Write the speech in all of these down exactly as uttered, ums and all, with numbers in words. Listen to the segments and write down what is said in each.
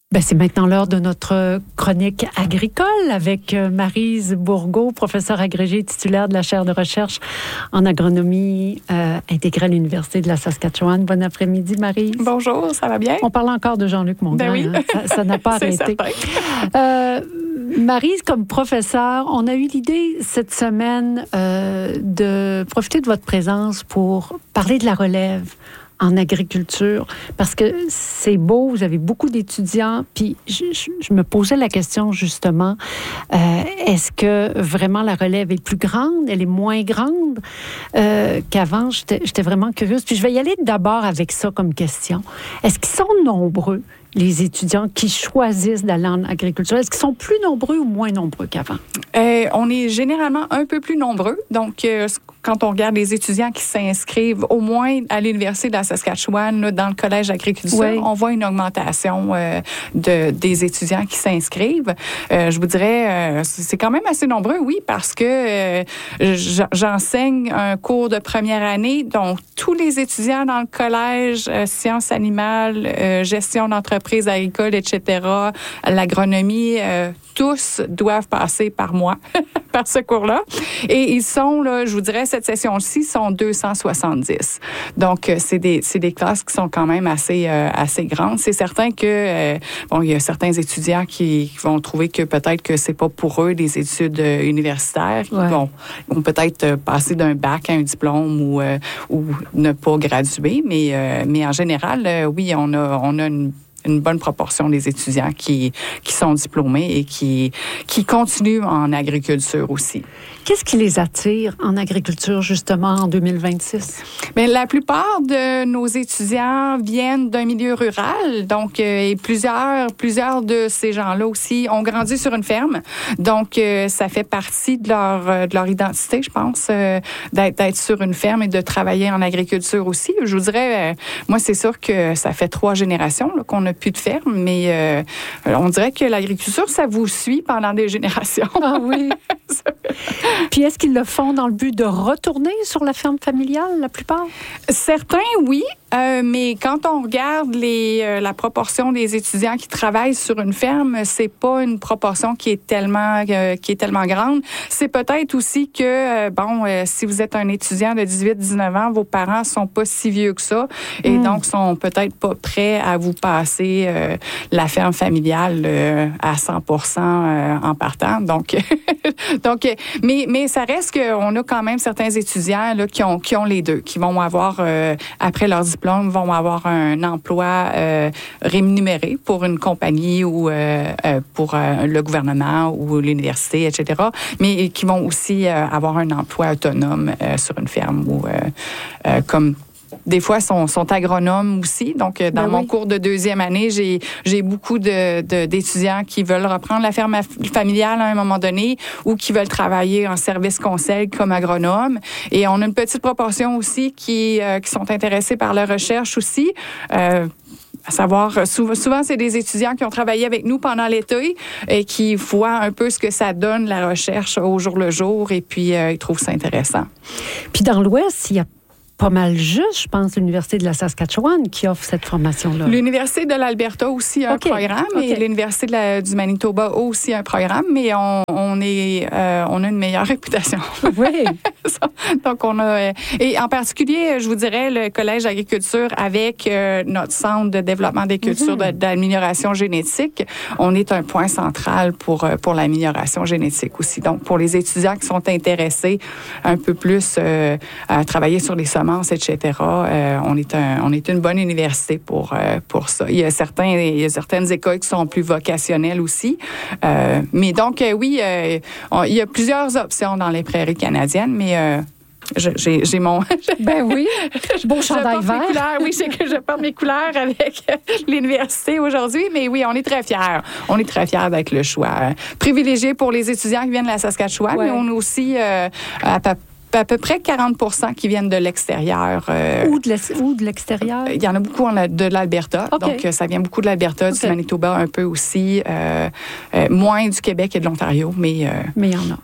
Ben, c'est maintenant l'heure de notre chronique agricole avec Maryse Bourgault, professeure agrégée titulaire de la chaire de recherche en agronomie euh, intégrée à l'Université de la Saskatchewan. Bon après-midi, Maryse. Bonjour, ça va bien? On parle encore de Jean-Luc Mongrain. Ben oui. Hein? Ça, ça n'a pas arrêté. Euh, Maryse, comme professeure, on a eu l'idée cette semaine euh, de profiter de votre présence pour parler de la relève en agriculture, parce que c'est beau, vous avez beaucoup d'étudiants, puis je, je, je me posais la question justement, euh, est-ce que vraiment la relève est plus grande, elle est moins grande euh, qu'avant? J'étais, j'étais vraiment curieuse, puis je vais y aller d'abord avec ça comme question. Est-ce qu'ils sont nombreux, les étudiants qui choisissent d'aller en agriculture? Est-ce qu'ils sont plus nombreux ou moins nombreux qu'avant? Euh, on est généralement un peu plus nombreux. Donc, euh, quand on regarde les étudiants qui s'inscrivent, au moins à l'Université de la Saskatchewan, là, dans le collège d'agriculture, oui. On voit une augmentation euh, de, des étudiants qui s'inscrivent. Euh, je vous dirais, euh, c'est quand même assez nombreux, oui, parce que euh, j'enseigne un cours de première année, donc tous les étudiants dans le collège, euh, sciences animales, euh, gestion d'entreprise agricole, et cetera, l'agronomie, euh, tous doivent passer par moi, par ce cours-là. Et ils sont, là, je vous dirais, cette session-ci sont deux cent soixante-dix. Donc, c'est des, c'est des classes qui sont quand même assez, euh, assez grandes. C'est certain que, euh, bon, il y a certains étudiants qui, qui vont trouver que peut-être que c'est pas pour eux des études euh, universitaires. Ouais. Ils vont, vont peut-être euh, passer d'un bac à un diplôme ou, euh, ou ne pas graduer. Mais, euh, mais en général, euh, oui, on a, on a une une bonne proportion des étudiants qui, qui sont diplômés et qui, qui continuent en agriculture aussi. Qu'est-ce qui les attire en agriculture, justement, en deux mille vingt-six? Bien, la plupart de nos étudiants viennent d'un milieu rural. Donc, euh, et plusieurs, plusieurs de ces gens-là aussi ont grandi sur une ferme. Donc, euh, ça fait partie de leur, de leur identité, je pense, euh, d'être, d'être sur une ferme et de travailler en agriculture aussi. Je vous dirais, euh, moi, c'est sûr que ça fait trois générations là, qu'on n'a plus de ferme, mais euh, on dirait que l'agriculture, ça vous suit pendant des générations. Ah oui. Puis est-ce qu'ils le font dans le but de retourner sur la ferme familiale, la plupart? Certains, oui. Euh, mais quand on regarde les, euh, la proportion des étudiants qui travaillent sur une ferme, c'est pas une proportion qui est tellement euh, qui est tellement grande. C'est peut-être aussi que euh, bon, euh, si vous êtes un étudiant de dix-huit à dix-neuf ans, vos parents sont pas si vieux que ça et mm. donc sont peut-être pas prêts à vous passer euh, la ferme familiale euh, à cent pour cent euh, en partant. Donc donc mais mais ça reste qu'on a quand même certains étudiants là qui ont qui ont les deux, qui vont avoir euh, après leur diplôme vont avoir un emploi euh, rémunéré pour une compagnie ou euh, euh, pour euh, le gouvernement ou l'université, et cetera, mais qui vont aussi euh, avoir un emploi autonome euh, sur une ferme ou euh, euh, comme des fois, sont, sont agronomes aussi. Donc, dans ben mon oui. cours de deuxième année, j'ai, j'ai beaucoup de, de, d'étudiants qui veulent reprendre la ferme familiale à un moment donné ou qui veulent travailler en service conseil comme agronome. Et on a une petite proportion aussi qui, euh, qui sont intéressés par la recherche aussi. Euh, À savoir, souvent, souvent, c'est des étudiants qui ont travaillé avec nous pendant l'été et qui voient un peu ce que ça donne, la recherche au jour le jour, et puis euh, ils trouvent ça intéressant. Puis dans l'Ouest, il y a pas mal juste, je pense, l'Université de la Saskatchewan qui offre cette formation-là. L'Université de l'Alberta aussi a okay. un programme okay. et l'Université de la, du Manitoba a aussi un programme, mais on, on, est, euh, on a une meilleure réputation. Oui. Donc, on a... Et en particulier, je vous dirais, le Collège d'agriculture avec euh, notre centre de développement des cultures mm-hmm. de, d'amélioration génétique, on est un point central pour, pour l'amélioration génétique aussi. Donc, pour les étudiants qui sont intéressés un peu plus euh, à travailler sur les semences, et cetera. Euh, on est un, on est une bonne université pour euh, pour ça. Il y a certains, il y a certaines écoles qui sont plus vocationnelles aussi. Euh, mais donc euh, oui, euh, on, il y a plusieurs options dans les prairies canadiennes, mais euh, Je, j'ai, j'ai mon... ben oui, beau chandail vert. Couleurs, oui, c'est que je porte mes couleurs avec l'université aujourd'hui, mais oui, on est très fiers. On est très fiers d'être le choix privilégié pour les étudiants qui viennent de la Saskatchewan, ouais. mais on a aussi euh, à peu à peu près quarante pour cent qui viennent de l'extérieur. Euh, ou, de ou de l'extérieur? Il y en a beaucoup en, de l'Alberta. Okay. Donc, ça vient beaucoup de l'Alberta, okay. du Manitoba un peu aussi. Euh, euh, moins du Québec et de l'Ontario, mais... Euh, mais il y en a.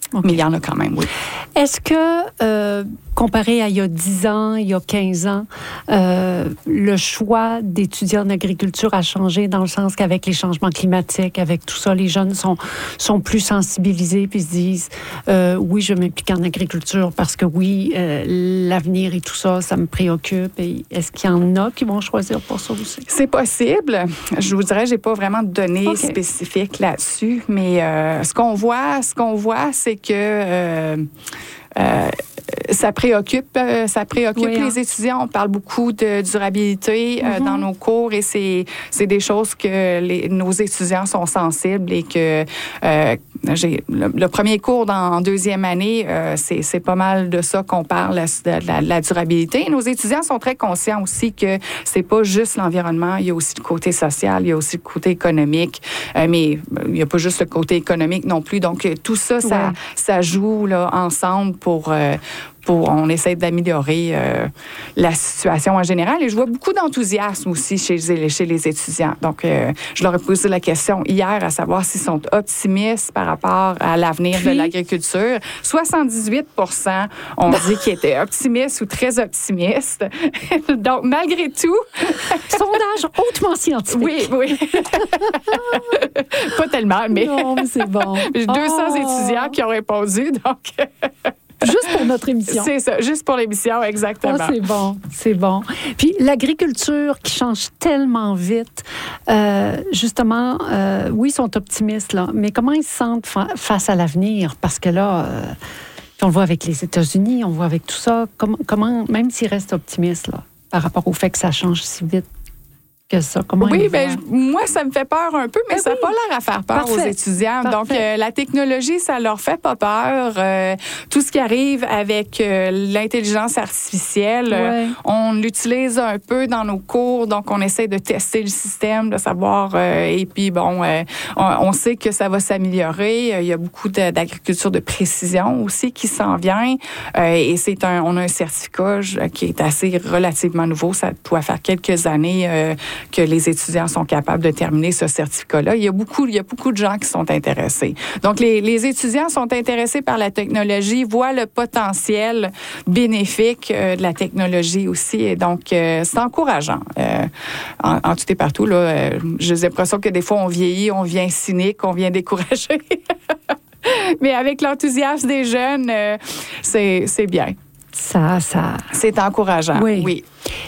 Okay. Mais il y en a quand même, oui. Est-ce que, euh, comparé à il y a dix ans, il y a quinze ans, euh, le choix d'étudier en agriculture a changé dans le sens qu'avec les changements climatiques, avec tout ça, les jeunes sont, sont plus sensibilisés puis se disent euh, oui, je m'implique en agriculture parce que oui, euh, l'avenir et tout ça, ça me préoccupe. Et est-ce qu'il y en a qui vont choisir pour ça aussi? C'est possible. Je vous dirais, j'ai pas vraiment de données okay. spécifiques là-dessus, mais euh, ce qu'on voit, ce qu'on voit, c'est que euh, euh, ça préoccupe, ça préoccupe oui, les hein. étudiants. On parle beaucoup de durabilité mm-hmm. euh, dans nos cours et c'est, c'est des choses que les, nos étudiants sont sensibles et que euh, j'ai le, le premier cours dans, en deuxième année, euh, c'est, c'est pas mal de ça qu'on parle, de la, de la durabilité. Nos étudiants sont très conscients aussi que c'est pas juste l'environnement, il y a aussi le côté social, il y a aussi le côté économique, euh, mais il n'y a pas juste le côté économique non plus. Donc, tout ça, ça, ouais. ça joue là, ensemble pour... Euh, Pour, on essaie d'améliorer euh, la situation en général. Et je vois beaucoup d'enthousiasme aussi chez, chez les étudiants. Donc, euh, je leur ai posé la question hier à savoir s'ils sont optimistes par rapport à l'avenir Puis... de l'agriculture. soixante-dix-huit pour cent ont dit qu'ils étaient optimistes ou très optimistes. Donc, malgré tout... Sondage hautement scientifique. Oui, oui. Pas tellement, mais... Non, mais c'est bon. J'ai deux cents oh. étudiants qui ont répondu, donc... Juste pour notre émission. C'est ça, juste pour l'émission, exactement. Ah, c'est bon, c'est bon. Puis l'agriculture qui change tellement vite, euh, justement, euh, oui, ils sont optimistes, là, mais comment ils se sentent fa- face à l'avenir? Parce que là, euh, on le voit avec les États-Unis, on le voit avec tout ça, comment, comment même s'ils restent optimistes, là, par rapport au fait que ça change si vite, que ça. Comment oui, ben, moi, ça me fait peur un peu, mais ben ça n'a oui. pas l'air à faire peur Parfait. aux étudiants. Parfait. Donc, euh, la technologie, ça leur fait pas peur. Euh, tout ce qui arrive avec euh, l'intelligence artificielle, ouais. euh, on l'utilise un peu dans nos cours. Donc, on essaie de tester le système, de savoir. Euh, et puis, bon, euh, on, on sait que ça va s'améliorer. Il y a beaucoup de, d'agriculture de précision aussi qui s'en vient. Euh, et c'est un, on a un certificat qui est assez relativement nouveau. Ça doit faire quelques années. Euh, que les étudiants sont capables de terminer ce certificat-là. Il y a beaucoup, il y a beaucoup de gens qui sont intéressés. Donc, les, les étudiants sont intéressés par la technologie, voient le potentiel bénéfique euh, de la technologie aussi. Et donc, euh, c'est encourageant. Euh, en, en tout et partout, là, euh, j'ai l'impression que des fois, on vieillit, on vient cynique, on vient découragé. Mais avec l'enthousiasme des jeunes, euh, c'est, c'est bien. Ça, ça... C'est encourageant, oui. oui.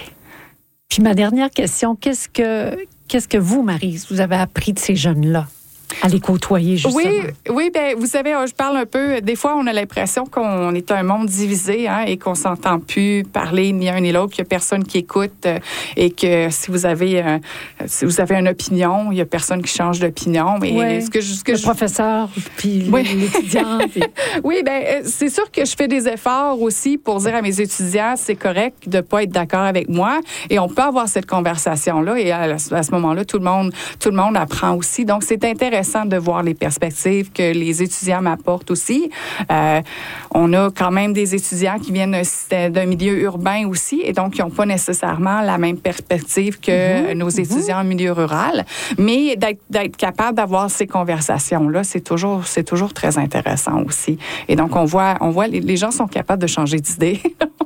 Puis ma dernière question, qu'est-ce que, qu'est-ce que vous, Maryse, vous avez appris de ces jeunes-là? À les côtoyer, justement. Oui, oui, bien, vous savez, je parle un peu, des fois, on a l'impression qu'on est un monde divisé hein, et qu'on ne s'entend plus parler ni un ni l'autre, qu'il n'y a personne qui écoute euh, et que si vous avez euh, si vous avez une opinion, il n'y a personne qui change d'opinion. Mais oui, ce que je, ce que le je... professeur, puis oui. l'étudiant. Puis... oui, bien, c'est sûr que je fais des efforts aussi pour dire à mes étudiants, c'est correct de ne pas être d'accord avec moi et on peut avoir cette conversation-là et à, à ce moment-là, tout le monde, tout le monde apprend aussi. Donc, c'est intéressant de voir les perspectives que les étudiants m'apportent aussi. Euh, on a quand même des étudiants qui viennent d'un milieu urbain aussi et donc qui n'ont pas nécessairement la même perspective que mm-hmm. nos étudiants mm-hmm. en milieu rural. Mais d'être, d'être capable d'avoir ces conversations-là, c'est toujours, c'est toujours très intéressant aussi. Et donc, on voit, on voit les, les gens sont capables de changer d'idée.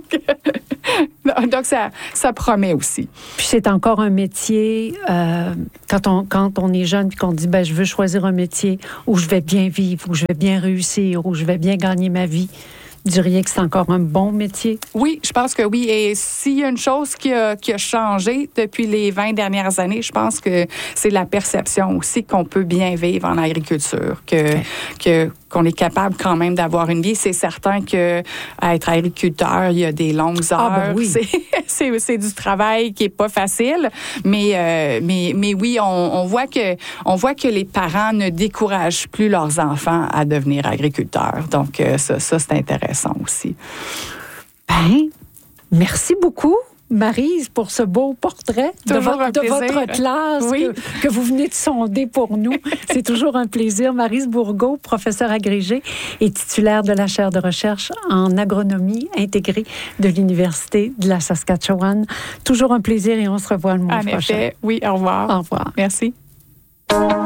Donc, ça, ça promet aussi. Puis c'est encore un métier, euh, quand, on, quand on est jeune et qu'on dit, ben, je veux choisir un métier où je vais bien vivre, où je vais bien réussir, où je vais bien gagner ma vie. Vous diriez que c'est encore un bon métier? Oui, je pense que oui. Et s'il y a une chose qui a, qui a changé depuis les vingt dernières années, je pense que c'est la perception aussi qu'on peut bien vivre en agriculture, que, okay. que qu'on est capable quand même d'avoir une vie. C'est certain que être agriculteur, il y a des longues heures. Ah ben oui. c'est, c'est, c'est du travail qui est pas facile, mais euh, mais mais oui, on, on voit que on voit que les parents ne découragent plus leurs enfants à devenir agriculteurs. Donc euh, ça, ça c'est intéressant aussi. Ben, merci beaucoup, Maryse, pour ce beau portrait de votre, de votre classe oui. que, que vous venez de sonder pour nous. C'est toujours un plaisir. Maryse Bourgault, professeure agrégée et titulaire de la chaire de recherche en agronomie intégrée de l'Université de la Saskatchewan. Toujours un plaisir et on se revoit le mois en prochain. En effet, oui, au revoir. Au revoir. Merci.